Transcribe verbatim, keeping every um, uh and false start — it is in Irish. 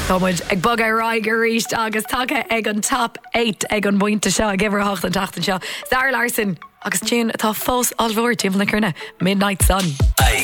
Támuid ag bag aráig ar ríist agus take ag an top eight ag an buinte seo ag gibhar hocht an tatan seo. Zara Larson agus tún atá fós almhór tíom na crunne Midnight Sun. Eight.